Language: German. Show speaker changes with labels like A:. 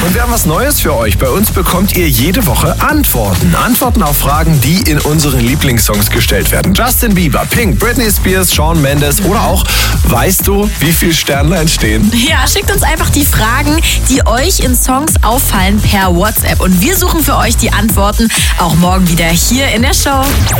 A: Und wir haben was Neues für euch. Bei uns bekommt ihr jede Woche Antworten. Antworten auf Fragen, die in unseren Lieblingssongs gestellt werden. Justin Bieber, Pink, Britney Spears, Shawn Mendes oder auch, weißt du, wie viel Sternlein stehen?
B: Ja, schickt uns einfach die Fragen, die euch in Songs auffallen, per WhatsApp. Und wir suchen für euch die Antworten auch morgen wieder hier in der Show.